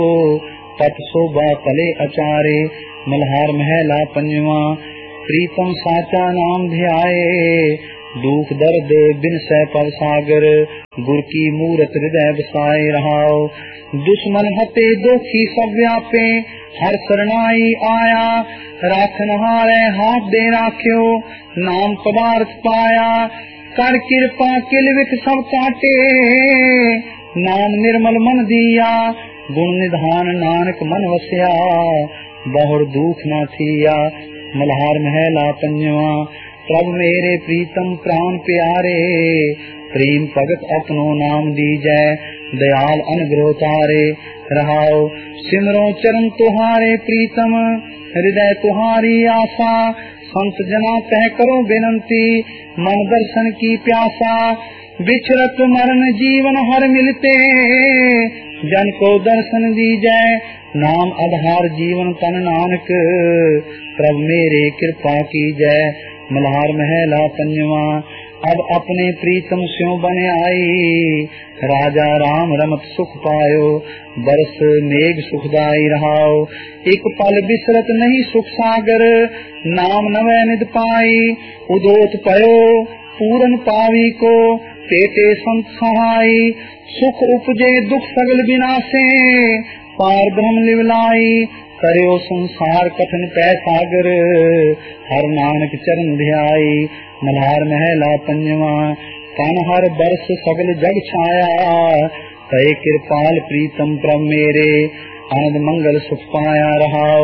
तत शोभा तले अचारे। मल्हार महला पंजवा प्रीतम साचा नाम ध्याए। दुख दर्द बिन सह पव सागर गुर की मूरत हृदय बसाए रहाओ। दुश्मन हते दोखी सब व्यापे हर शरणाई आया। राखन हारे हाथ दे राख्यो नाम पदार्थ पाया। कर कृपा किल विट सब काटे नाम निर्मल मन दिया। गुण निधान नानक मन वसिया बहुर दुख न थिया। मल्हार महला पंजवा प्रभु मेरे प्रीतम प्राण प्यारे। प्रेम भगत अपनो नाम दीजै दयाल अनुग्रह तारे। रहाओ सिमरो चरण तुहारे प्रीतम हृदय तुहारी आशा। संत जना तह करो बेनंती मन दर्शन की प्यासा। बिछरत मरण जीवन हर मिलते जन को दर्शन दीजै। नाम आधार जीवन तन नानक प्रभु मेरे कृपा कीजै। मल्हार महला पंजवा अब अपने प्रीतम स्यों बने आई। राजा राम रमत सुख पायो बरस मेघ सुखदाई रहाओ। एक पल बिसरत नहीं सुख सागर नाम नवै निध पाई। उदोत पयो पूरन पावी को पेटे संत सहाय। सुख उपजे दुख सगल विनाशे पार ब्रह्म लिवलाई। करो संसार कठिन पै सागर हर नानक चरण ध्याई। मल्हार महला पंजवा तन हर बरस सगल जग छाया। कहे कृपाल प्रीतम प्रभु मेरे आनंद मंगल सुख पाया रहाओ।